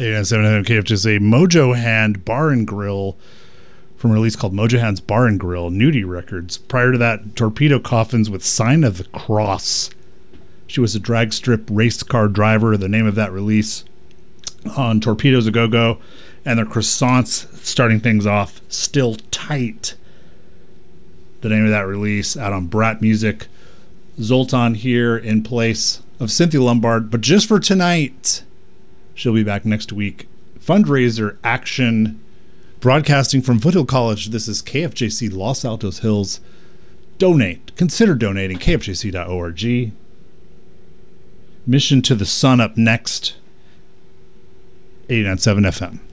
89.7 KFJC. Mojo Hand Bar and Grill from a release called Mojo Hand's Bar and Grill, Nudie Records. Prior to that, Torpedo Coffins with Sign of the Cross. She was a drag strip race car driver, the name of that release on Torpedoes A Go-Go. And their Croissants starting things off, Still Tight. The name of that release out on Brat Music. Zoltan here in place of Cynthia Lombard, but just for tonight. She'll be back next week. Fundraiser action. Broadcasting from Foothill College. This is KFJC Los Altos Hills. Donate. Consider donating. KFJC.org. Mission to the Sun up next. 89.7 FM.